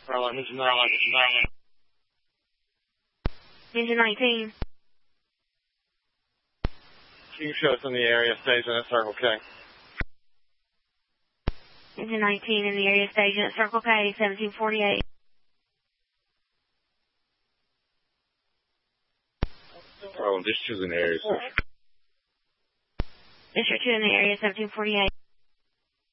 Engine 19. You can show us in the area station at Circle K. Engine 19 in the area station at Circle K, 1748. Oh, this is an area station. District 2 in the area, 1748.